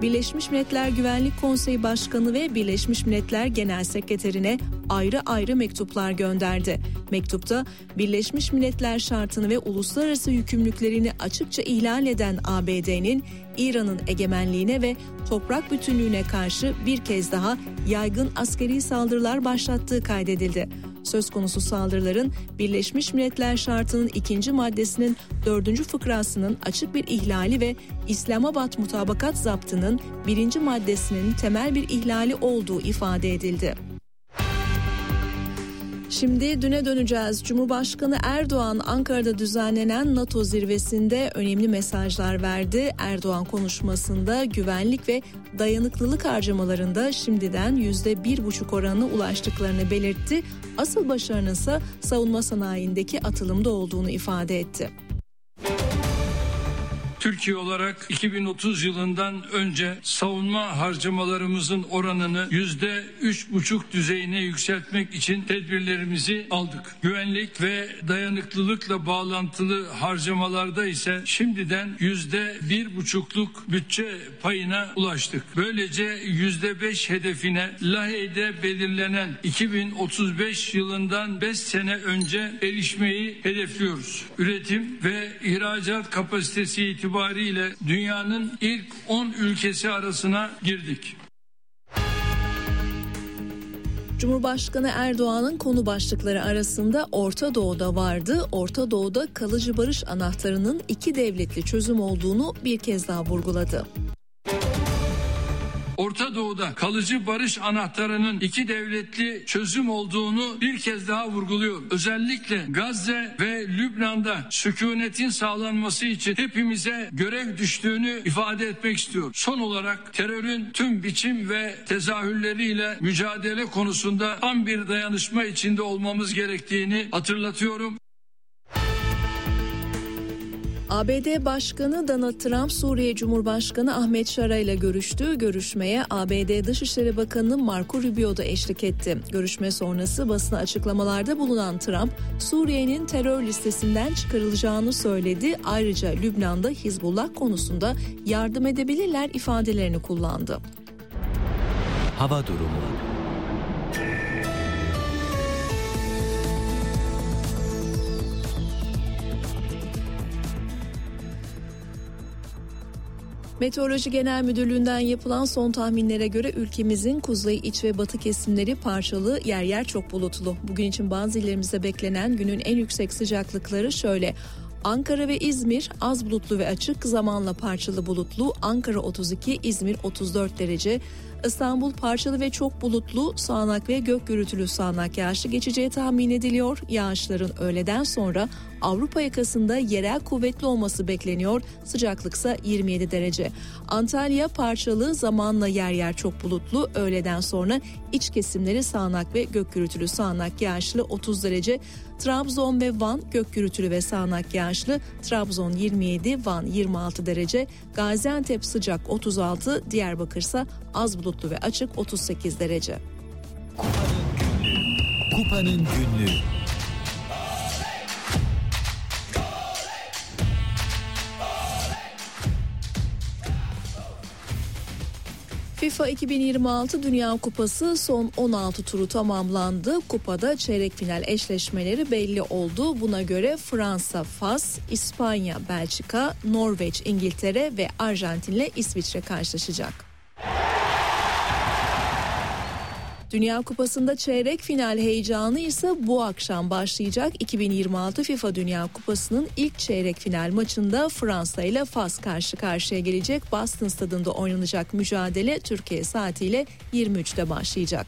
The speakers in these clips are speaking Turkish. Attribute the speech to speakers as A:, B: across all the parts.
A: Birleşmiş Milletler Güvenlik Konseyi Başkanı ve Birleşmiş Milletler Genel Sekreterine ayrı ayrı mektuplar gönderdi. Mektupta Birleşmiş Milletler şartını ve uluslararası yükümlülüklerini açıkça ihlal eden ABD'nin İran'ın egemenliğine ve toprak bütünlüğüne karşı bir kez daha yaygın askeri saldırılar başlattığı kaydedildi. Söz konusu saldırıların Birleşmiş Milletler Şartı'nın 2. maddesinin 4. fıkrasının açık bir ihlali ve İslamabad Mutabakat Zaptı'nın 1. maddesinin temel bir ihlali olduğu ifade edildi. Şimdi düne döneceğiz. Cumhurbaşkanı Erdoğan Ankara'da düzenlenen NATO zirvesinde önemli mesajlar verdi. Erdoğan konuşmasında güvenlik ve dayanıklılık harcamalarında şimdiden %1,5 oranına ulaştıklarını belirtti. Asıl başarının ise savunma sanayindeki atılımda olduğunu ifade etti.
B: Türkiye olarak 2030 yılından önce savunma harcamalarımızın oranını %3,5 düzeyine yükseltmek için tedbirlerimizi aldık. Güvenlik ve dayanıklılıkla bağlantılı harcamalarda ise şimdiden %1,5'luk bütçe payına ulaştık. Böylece %5 hedefine Lahey'de belirlenen 2035 yılından 5 sene önce erişmeyi hedefliyoruz. Üretim ve ihracat kapasitesi itibariyle dünyanın ilk 10 ülkesi arasına girdik.
A: Cumhurbaşkanı Erdoğan'ın konu başlıkları arasında Orta Doğu'da vardı. Orta Doğu'da kalıcı barış anahtarının 2 devletli çözüm olduğunu bir kez daha vurguladı.
B: Orta Doğu'da kalıcı barış anahtarının 2 devletli çözüm olduğunu bir kez daha vurguluyor. Özellikle Gazze ve Lübnan'da sükunetin sağlanması için hepimize görev düştüğünü ifade etmek istiyor. Son olarak terörün tüm biçim ve tezahürleriyle mücadele konusunda tam bir dayanışma içinde olmamız gerektiğini hatırlatıyorum.
A: ABD Başkanı Donald Trump, Suriye Cumhurbaşkanı Ahmet Şara ile görüştü. Görüşmeye ABD Dışişleri Bakanı Marco Rubio da eşlik etti. Görüşme sonrası basına açıklamalarda bulunan Trump, Suriye'nin terör listesinden çıkarılacağını söyledi. Ayrıca Lübnan'da Hizbullah konusunda yardım edebilirler ifadelerini kullandı.
C: Hava durumu.
A: Meteoroloji Genel Müdürlüğü'nden yapılan son tahminlere göre ülkemizin kuzey, iç ve batı kesimleri parçalı, yer yer çok bulutlu. Bugün için bazı illerimizde beklenen günün en yüksek sıcaklıkları şöyle: Ankara ve İzmir az bulutlu ve açık, zamanla parçalı bulutlu. Ankara 32, İzmir 34 derece. İstanbul parçalı ve çok bulutlu, sağanak ve gök gürültülü sağanak yağışlı geçeceği tahmin ediliyor. Yağışların öğleden sonra Avrupa yakasında yerel kuvvetli olması bekleniyor. Sıcaklıksa 27 derece. Antalya parçalı, zamanla yer yer çok bulutlu. Öğleden sonra iç kesimleri sağanak ve gök gürültülü sağanak yağışlı 30 derece. Trabzon ve Van gök gürültülü ve sağanak yağışlı. Trabzon 27, Van 26 derece. Gaziantep sıcak 36, Diyarbakır'sa az bulutlu ve açık 38 derece.
C: Kupanın günlüğü.
A: FIFA 2026 Dünya Kupası son 16 turu tamamlandı. Kupada çeyrek final eşleşmeleri belli oldu. Buna göre Fransa, Fas, İspanya, Belçika, Norveç, İngiltere ve Arjantin ile İsviçre karşılaşacak. Dünya Kupası'nda çeyrek final heyecanı ise bu akşam başlayacak. 2026 FIFA Dünya Kupası'nın ilk çeyrek final maçında Fransa ile Fas karşı karşıya gelecek. Boston Stadında oynanacak mücadele Türkiye saatiyle 23'te başlayacak.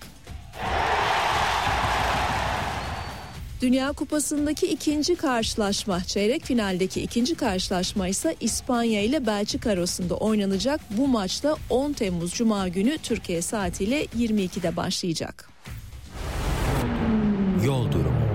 A: Dünya Kupası'ndaki ikinci karşılaşma, çeyrek finaldeki ikinci karşılaşma ise İspanya ile Belçika arasında oynanacak. Bu maçta 10 Temmuz Cuma günü Türkiye saatiyle 22'de başlayacak.
C: Yol durumu.